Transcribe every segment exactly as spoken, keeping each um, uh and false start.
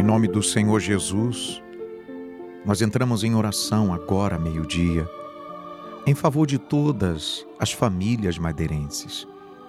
Em nome do Senhor Jesus, nós entramos em oração agora, meio-dia, em favor de todas as famílias madeirenses.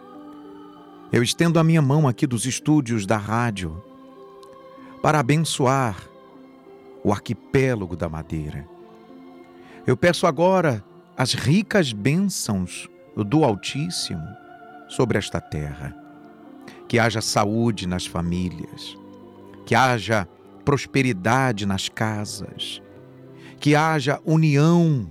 Eu estendo a minha mão aqui dos estúdios da rádio para abençoar o arquipélago da Madeira. Eu peço agora as ricas bênçãos do Altíssimo sobre esta terra. Que haja saúde nas famílias, que haja prosperidade nas casas, que haja união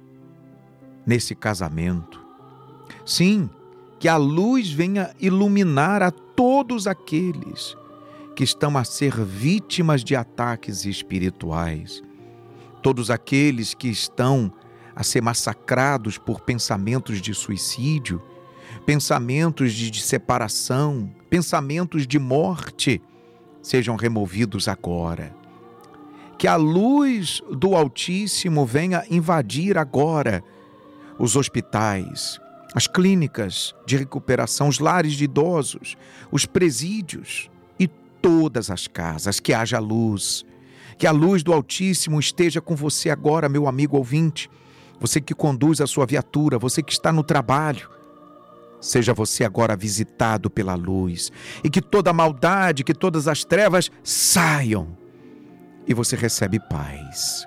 nesse casamento. Sim, que a luz venha iluminar a todos aqueles que estão a ser vítimas de ataques espirituais, todos aqueles que estão a ser massacrados por pensamentos de suicídio, pensamentos de, de separação, pensamentos de morte, sejam removidos agora. Que a luz do Altíssimo venha invadir agora os hospitais, as clínicas de recuperação, os lares de idosos, os presídios e todas as casas. Que haja luz, que a luz do Altíssimo esteja com você agora, meu amigo ouvinte, você que conduz a sua viatura, você que está no trabalho. Seja você agora visitado pela luz e que toda maldade, que todas as trevas saiam e você recebe paz.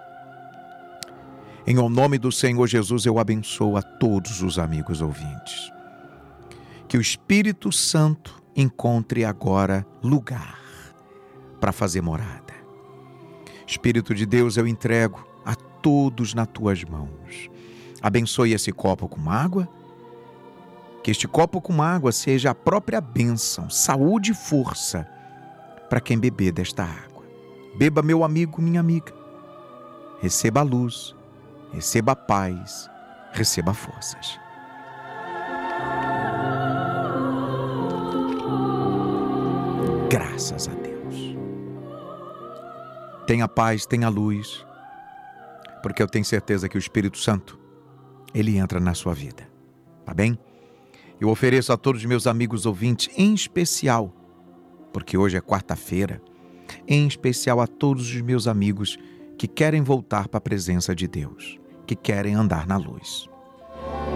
Em nome do Senhor Jesus, eu abençoo a todos os amigos ouvintes. Que o Espírito Santo encontre agora lugar para fazer morada. Espírito de Deus, eu entrego a todos nas tuas mãos. Abençoe esse copo com água. Que este copo com água seja a própria bênção, saúde e força para quem beber desta água. Beba, meu amigo, minha amiga. Receba a luz, receba a paz, receba forças. Graças a Deus. Tenha paz, tenha luz, porque eu tenho certeza que o Espírito Santo, ele entra na sua vida. Tá bem? Eu ofereço a todos os meus amigos ouvintes, em especial, porque hoje é quarta-feira, em especial a todos os meus amigos que querem voltar para a presença de Deus, que querem andar na luz.